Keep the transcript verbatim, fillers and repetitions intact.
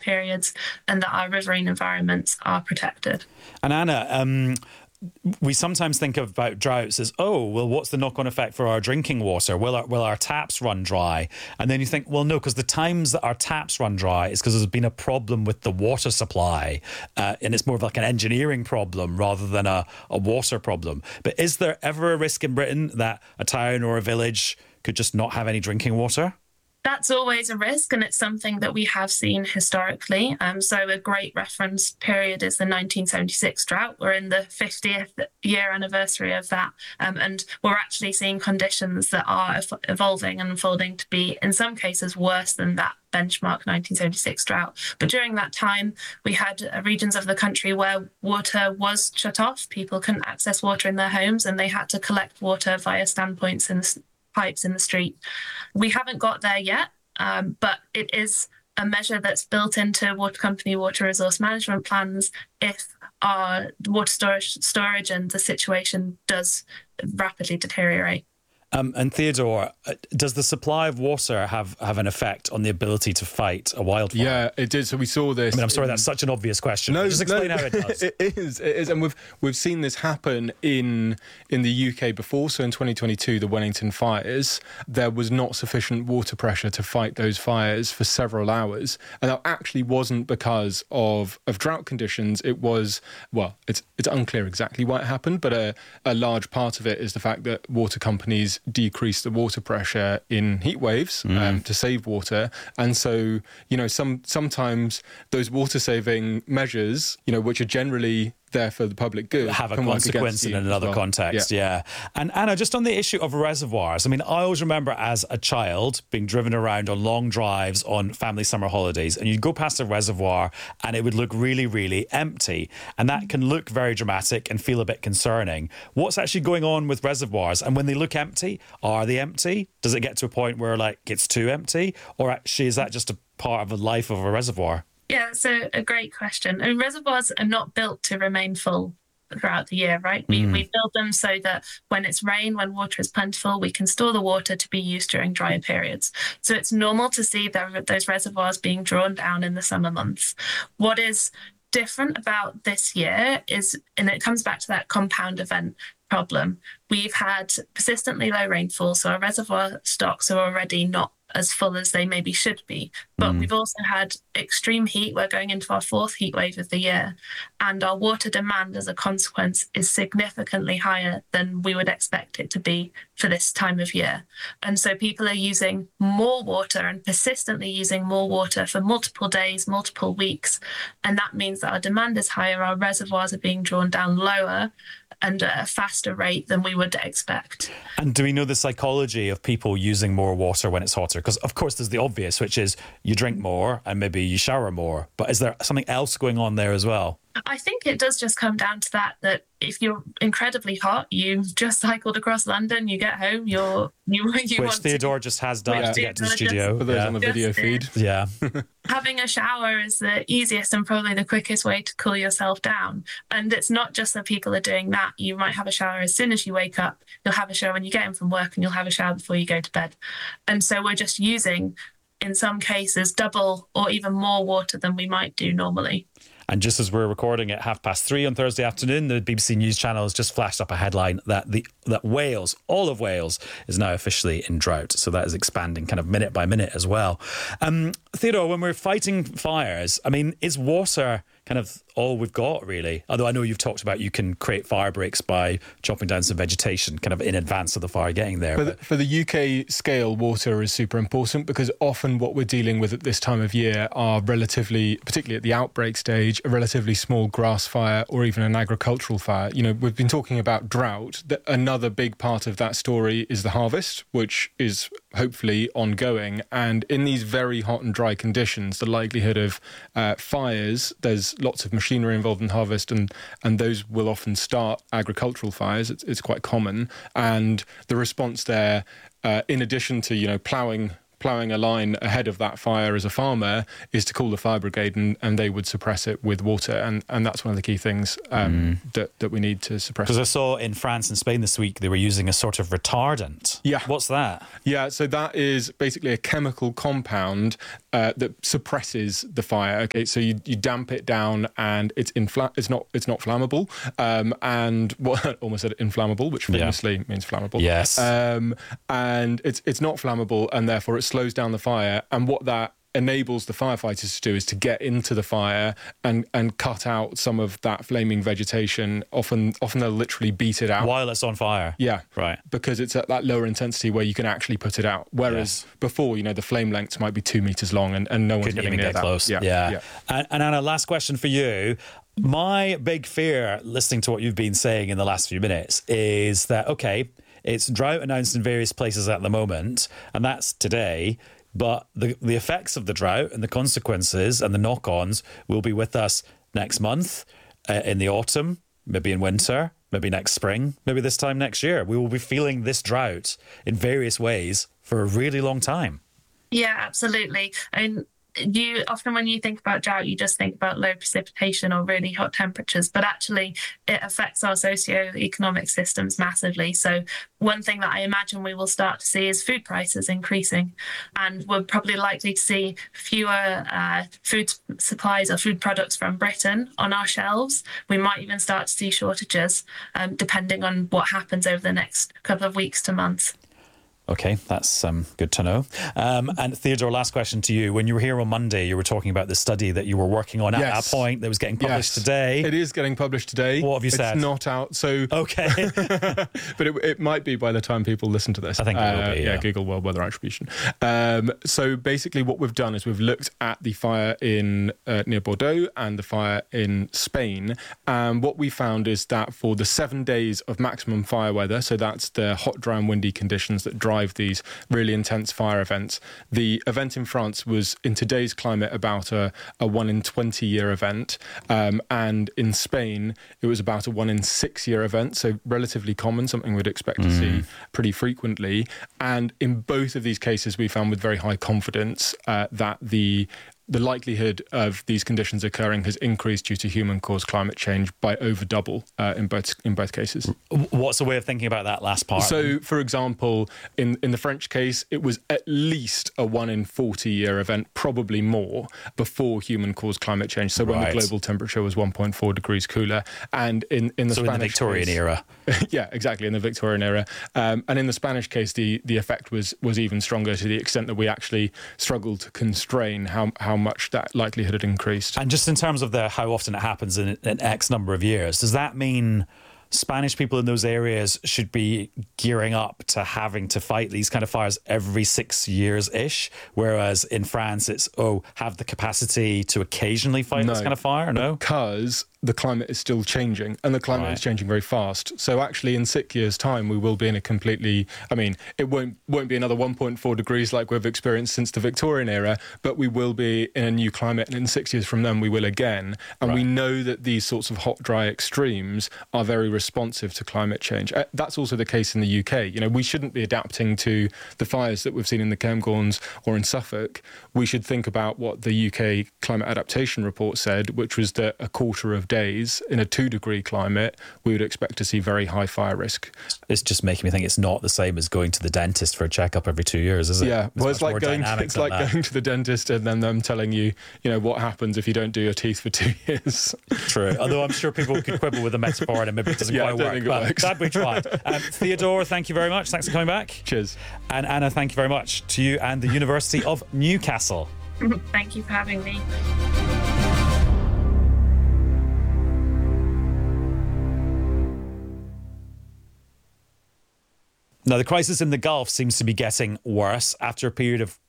periods and that our riverine environments are protected. And Anna, um, we sometimes think about droughts as, oh, well, what's the knock-on effect for our drinking water? Will our, will our taps run dry? And then you think, well, no, because the times that our taps run dry is because there's been a problem with the water supply. Uh, and it's more of like an engineering problem rather than a, a water problem. But is there ever a risk in Britain that a town or a village could just not have any drinking water? That's always a risk, and it's something that we have seen historically. Um, so a great reference period is the nineteen seventy-six drought. We're in the fiftieth year anniversary of that, um, and we're actually seeing conditions that are evolving and unfolding to be, in some cases, worse than that benchmark nineteen seventy-six drought. But during that time, we had uh, regions of the country where water was shut off. People couldn't access water in their homes, and they had to collect water via standpoints in the pipes in the street. We haven't got there yet, um, but it is a measure that's built into water company water resource management plans if our water storage, storage and the situation does rapidly deteriorate. Um, and Theodore, does the supply of water have, have an effect on the ability to fight a wildfire? Yeah, it did. So we saw this. I mean, I'm sorry, in... that's such an obvious question. No, just explain no, how it does. It is. It is, and we've we've seen this happen in in the U K before. So in twenty twenty-two, the Wellington fires, there was not sufficient water pressure to fight those fires for several hours, and that actually wasn't because of of drought conditions. It was, well, it's it's unclear exactly why it happened, but a a large part of it is the fact that water companies decrease the water pressure in heat waves mm. um, to save water. And so, you know, some sometimes those water saving measures, you know, which are generally there for the public good, have a consequence in another well. context. Yeah. yeah. And Anna, just on the issue of reservoirs, I mean, I always remember as a child being driven around on long drives on family summer holidays, and you'd go past a reservoir and it would look really, really empty. And that can look very dramatic and feel a bit concerning. What's actually going on with reservoirs? And when they look empty, are they empty? Does it get to a point where like it's too empty? Or actually is that just a part of the life of a reservoir? Yeah, so a great question. I mean, reservoirs are not built to remain full throughout the year, right? We, mm. we build them so that when it's rain, when water is plentiful, we can store the water to be used during drier periods. So it's normal to see the, those reservoirs being drawn down in the summer months. What is different about this year is, and it comes back to that compound event problem, we've had persistently low rainfall, so our reservoir stocks are already not as full as they maybe should be. But mm. we've also had extreme heat. We're going into our fourth heat wave of the year, and our water demand as a consequence is significantly higher than we would expect it to be for this time of year. And so people are using more water and persistently using more water for multiple days, multiple weeks. And that means that our demand is higher, our reservoirs are being drawn down lower and at a faster rate than we would expect. And do we know the psychology of people using more water when it's hotter? Because, of course, there's the obvious, which is you drink more and maybe you shower more. But is there something else going on there as well? I think it does just come down to that, that if you're incredibly hot, you've just cycled across London, you get home, you're... You, you Which want Theodore to, just has done to get to the studio. Just, for those yeah. on the video just, feed. Yeah. Having a shower is the easiest and probably the quickest way to cool yourself down. And it's not just that people are doing that. You might have a shower as soon as you wake up. You'll have a shower when you get in from work, and you'll have a shower before you go to bed. And so we're just using, in some cases, double or even more water than we might do normally. And just as we're recording at half past three on Thursday afternoon, the B B C News Channel has just flashed up a headline that the that Wales, all of Wales, is now officially in drought. So that is expanding kind of minute by minute as well. Um, Theodore, when we're fighting fires, I mean, is water kind of all we've got, really? Although I know you've talked about you can create fire breaks by chopping down some vegetation kind of in advance of the fire getting there. For the, for the U K scale, water is super important because often what we're dealing with at this time of year are relatively, particularly at the outbreak stage, a relatively small grass fire or even an agricultural fire. You know, we've been talking about drought. Another big part of that story is the harvest, which is hopefully ongoing. And in these very hot and dry conditions, the likelihood of uh, fires, there's lots of machinery involved in harvest, and, and those will often start agricultural fires. It's, it's quite common. And the response there, uh, in addition to, you know, ploughing ploughing a line ahead of that fire as a farmer, is to call the fire brigade, and, and they would suppress it with water. And, and that's one of the key things um, mm. that, that we need to suppress. Because I saw in France and Spain this week, they were using a sort of retardant. Yeah. What's that? Yeah, so that is basically a chemical compound uh, that suppresses the fire. Okay, so you, you damp it down, and it's infla- It's not it's not flammable. Um, and what well, almost said inflammable, which famously yeah. means flammable. Yes. Um, and it's it's not flammable, and therefore it slows down the fire. And what that enables the firefighters to do is to get into the fire and and cut out some of that flaming vegetation. Often often they'll literally beat it out while it's on fire. Yeah, right. Because it's at that lower intensity where you can actually put it out. Whereas yes. before, you know, the flame lengths might be two meters long, and, and no one's Couldn't getting even near get that. close. Yeah, yeah. yeah. And, and Anna, last question for you. My big fear, listening to what you've been saying in the last few minutes, is that okay, it's drought announced in various places at the moment, and that's today. But the the effects of the drought and the consequences and the knock-ons will be with us next month, uh, in the autumn, maybe in winter, maybe next spring, maybe this time next year. We will be feeling this drought in various ways for a really long time. Yeah, absolutely. And you often, when you think about drought, you just think about low precipitation or really hot temperatures, but actually it affects our socio-economic systems massively. So one thing that I imagine we will start to see is food prices increasing, and we're probably likely to see fewer uh, food supplies or food products from Britain on our shelves. We might even start to see shortages, um, depending on what happens over the next couple of weeks to months. Okay, that's um, good to know. Um, and Theodore, last question to you. When you were here on Monday, you were talking about the study that you were working on at yes. that point that was getting published yes. today. It is getting published today. What have you said? It's not out, so... Okay. but it, it might be by the time people listen to this. I think it will uh, be, yeah. yeah. Google World Weather Attribution. Um, so basically what we've done is we've looked at the fire in uh, near Bordeaux and the fire in Spain. And what we found is that for the seven days of maximum fire weather, so that's the hot, dry and windy conditions that drive these really intense fire events. The event in France was, in today's climate, about a, a one in twenty year event. Um, and in Spain, it was about a one in six year event. So relatively common, something we'd expect mm. to see pretty frequently. And in both of these cases, we found with very high confidence uh, that the the likelihood of these conditions occurring has increased due to human-caused climate change by over double uh, in both in both cases. What's the way of thinking about that last part? So, for example, in, in the French case, it was at least a one in forty year event, probably more, before human-caused climate change. So when right. the global temperature was one point four degrees cooler. And in, in the so Spanish in the Victorian case, era. Yeah, exactly, in the Victorian era. Um, and in the Spanish case, the, the effect was was even stronger, to the extent that we actually struggled to constrain how, how much that likelihood had increased. And just in terms of the how often it happens in an X number of years, does that mean Spanish people in those areas should be gearing up to having to fight these kind of fires every six years-ish, whereas in France it's, oh, have the capacity to occasionally fight no, this kind of fire? No, because the climate is still changing, and the climate right. is changing very fast. So actually in six years' time, we will be in a completely, I mean, it won't won't be another one point four degrees like we've experienced since the Victorian era, but we will be in a new climate, and in six years from then we will again. And right. we know that these sorts of hot, dry extremes are very responsive to climate change. Uh, that's also the case in the U K. You know, we shouldn't be adapting to the fires that we've seen in the Cairngorms or in Suffolk. We should think about what the U K Climate Adaptation Report said, which was that a quarter of days in a two degree climate, we would expect to see very high fire risk. It's just making me think it's not the same as going to the dentist for a checkup every two years, is it? Yeah, it's well, it's like going to, it's like that. going to the dentist and then them telling you, you know, what happens if you don't do your teeth for two years. True. Although I'm sure people could quibble with the metaphor and maybe it doesn't yeah, quite I don't work. Think it but works. Glad we tried. Um, Theodore, thank you very much. Thanks for coming back. Cheers. And Anna, thank you very much to you and the University of Newcastle. Thank you for having me. Now, the crisis in the Gulf seems to be getting worse after a period of